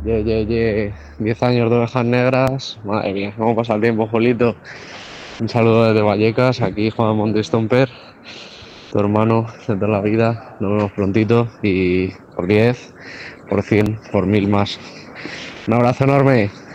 Ye. 10 años de ovejas negras. Madre mía, cómo pasa el tiempo, Jolito. Un saludo desde Vallecas, aquí Juan Montestomper, tu hermano de toda la vida. Nos vemos prontito y por 10, por 100, por 1000 más. Un abrazo enorme.